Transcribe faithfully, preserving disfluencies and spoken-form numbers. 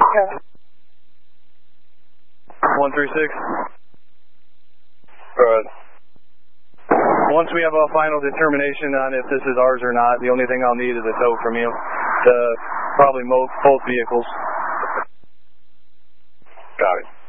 Okay. one three six. Go ahead. Once we have a final determination on if this is ours or not, the only thing I'll need is a tow from you to probably both vehicles. Got it.